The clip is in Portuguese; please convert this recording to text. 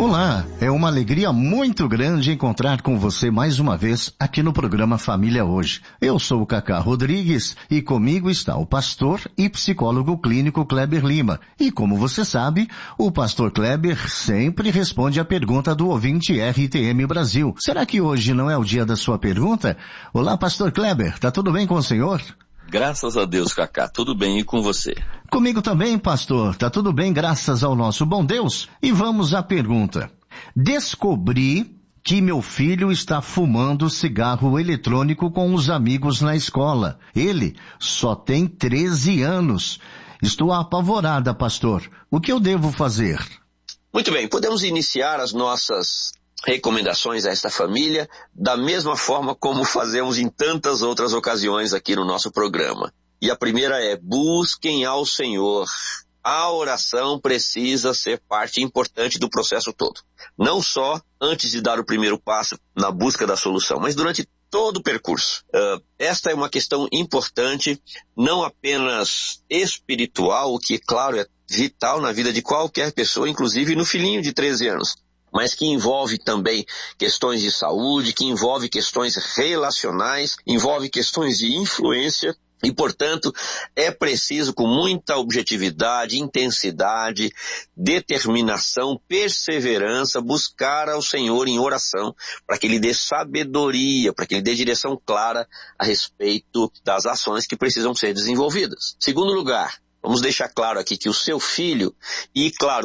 Olá, é uma alegria muito grande encontrar com você mais uma vez aqui no programa Família Hoje. Eu sou o Cacá Rodrigues e comigo está o pastor e psicólogo clínico Kleber Lima. E como você sabe, o pastor Kleber sempre responde a pergunta do ouvinte RTM Brasil. Será que hoje não é o dia da sua pergunta? Olá, pastor Kleber, tá tudo bem com o senhor? Graças a Deus, Cacá, tudo bem e com você? Comigo também, pastor, tá tudo bem graças ao nosso bom Deus. E vamos à pergunta. Descobri que meu filho está fumando cigarro eletrônico com os amigos na escola. Ele só tem 13 anos. Estou apavorada, pastor. O que eu devo fazer? Muito bem, podemos iniciar as nossas recomendações a esta família da mesma forma como fazemos em tantas outras ocasiões aqui no nosso programa. E a primeira é: busquem ao Senhor. A oração precisa ser parte importante do processo todo. Não só antes de dar o primeiro passo na busca da solução, mas durante todo o percurso. Esta é uma questão importante, não apenas espiritual, o que, claro, é vital na vida de qualquer pessoa, inclusive no filhinho de 13 anos. Mas que envolve também questões de saúde, que envolve questões relacionais, envolve questões de influência e, portanto, é preciso com muita objetividade, intensidade, determinação, perseverança, buscar ao Senhor em oração para que Ele dê sabedoria, para que Ele dê direção clara a respeito das ações que precisam ser desenvolvidas. Segundo lugar, vamos deixar claro aqui que o seu filho, e claro,